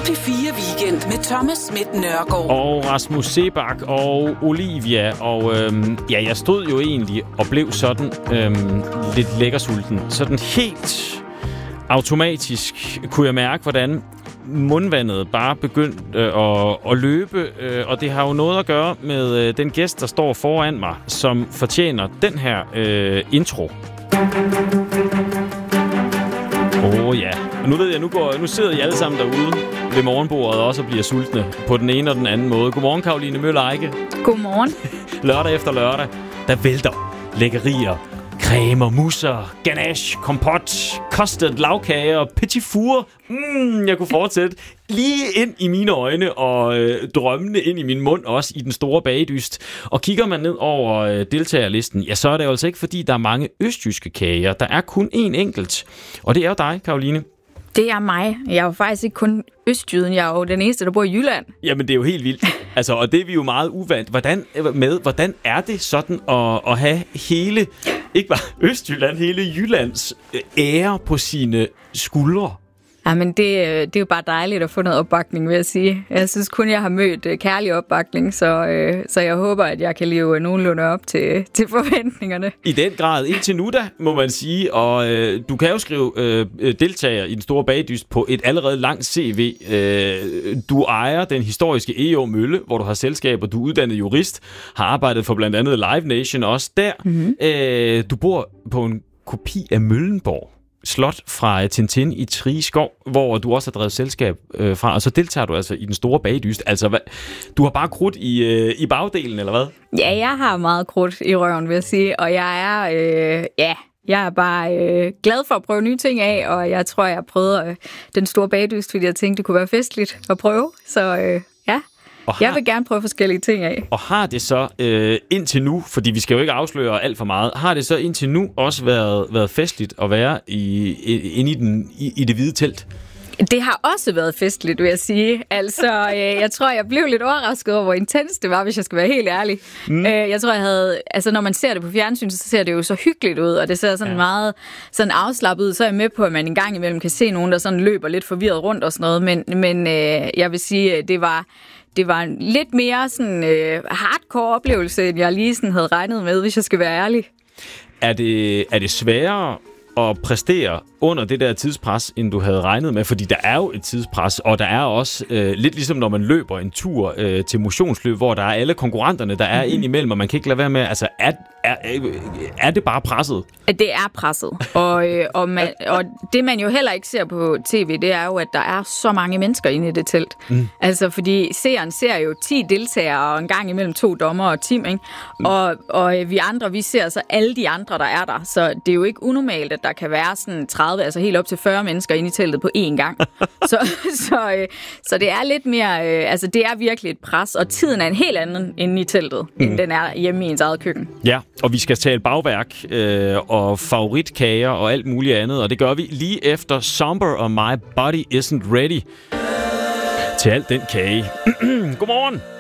P4 Weekend med Thomas Schmidt Nørgaard. Og Rasmus Sebak og Olivia. Og jeg stod jo egentlig og blev sådan lidt lækkersulten. Sådan helt automatisk kunne jeg mærke, hvordan mundvandet bare begyndte at løbe. Og det har jo noget at gøre med den gæst, der står foran mig, som fortjener den her intro. Ja. Og nu ved jeg, nu sidder I alle sammen derude ved morgenbordet også og bliver sultne på den ene og den anden måde. Godmorgen, Caroline Møller-Eike. Godmorgen. Lørdag efter lørdag, der vælter lækkerier, cremer, musser, ganache, kompot, custard, lavkager, petit four. Jeg kunne fortsætte lige ind i mine øjne og drømmende ind i min mund også i den store bagedyst. Og kigger man ned over deltagerlisten, ja, så er det jo altså ikke, fordi der er mange østjyske kager. Der er kun én enkelt, og det er jo dig, Caroline. Det er mig. Jeg er jo faktisk ikke kun østjyden, jeg er jo den eneste, der bor i Jylland. Jamen, det er jo helt vildt. Altså, og det er vi jo meget uvant. Hvordan er det sådan at have hele, ikke bare Østjylland, hele Jyllands ære på sine skuldre? Jamen, det er jo bare dejligt at få noget opbakning, vil jeg sige. Jeg synes kun, jeg har mødt kærlig opbakning, så jeg håber, at jeg kan leve nogenlunde op til forventningerne. I den grad. Indtil nu da, må man sige. Og du kan jo skrive deltager i den store bagdyst på et allerede langt CV. Du ejer den historiske EO Mølle, hvor du har selskaber. Du er uddannet jurist, har arbejdet for blandt andet Live Nation også der. Mm-hmm. Du bor på en kopi af Møllenborg Slot fra Tintin i Trigeskov, hvor du også har drevet selskab fra, og så deltager du altså i den store bagdyst. Altså, du har bare krudt i bagdelen, eller hvad? Ja, jeg har meget krudt i røven, vil jeg sige, og jeg er bare glad for at prøve nye ting af, og jeg tror, jeg prøvede den store bagdyst, fordi jeg tænkte, det kunne være festligt at prøve, så jeg vil gerne prøve forskellige ting af. Og har det så indtil nu, fordi vi skal jo ikke afsløre alt for meget, har det så indtil nu også været festligt at være inde i det hvide telt? Det har også været festligt, vil jeg sige. Altså, jeg tror, jeg blev lidt overrasket over, hvor intens det var, hvis jeg skal være helt ærlig. Jeg tror, når man ser det på fjernsyn, så ser det jo så hyggeligt ud, og det ser sådan meget sådan afslappet ud. Så er jeg med på, at man en gang imellem kan se nogen, der sådan løber lidt forvirret rundt og sådan noget. Men jeg vil sige, det var en lidt mere sådan hardcore oplevelse, end jeg lige sådan havde regnet med, hvis jeg skal være ærlig. Er det sværere at præstere under det der tidspres, end du havde regnet med? Fordi der er jo et tidspres, og der er også lidt ligesom når man løber en tur til motionsløb, hvor der er alle konkurrenterne, der er ind imellem, og man kan ikke lade være med, altså er det bare presset? Det er presset, og det man jo heller ikke ser på tv, det er jo, at der er så mange mennesker inde i det telt. Altså, fordi seeren ser jo 10 deltagere, og en gang imellem 2 dommer og team, ikke? Og vi andre, vi ser så alle de andre, der er der, så det er jo ikke unormalt, at der kan være sådan 30, altså helt op til 40 mennesker inde i teltet på én gang. Så det er lidt mere, altså det er virkelig et pres, og tiden er en helt anden inde i teltet, end den er hjemme i ens eget køkken. Ja, og vi skal tale bagværk og favoritkager og alt muligt andet, og det gør vi lige efter Somber og My Body Isn't Ready til alt den kage. Godmorgen!